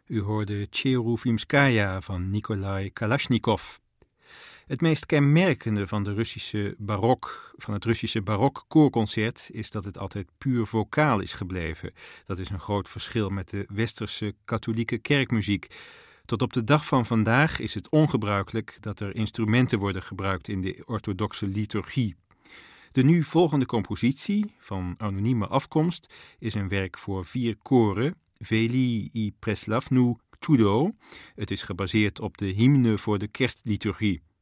U hoorde Cheruvimskaya van Nikolai Kalashnikov. Het meest kenmerkende van het Russische barok koorconcert is dat het altijd puur vocaal is gebleven. Dat is een groot verschil met de westerse katholieke kerkmuziek. Tot op de dag van vandaag is het ongebruikelijk dat er instrumenten worden gebruikt in de orthodoxe liturgie. De nu volgende compositie, van anonieme afkomst, is een werk voor 4 koren, Veli i Preslavnu Chudo. Het is gebaseerd op de hymne voor de kerstliturgie.